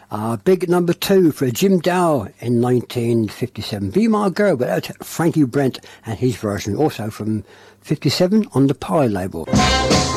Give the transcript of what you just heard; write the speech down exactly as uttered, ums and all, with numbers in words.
Uh, big number two for Jim Dow in nineteen fifty-seven. Be My Girl, but that's Frankie Brent and his version, also from fifty-seven on the Pie label.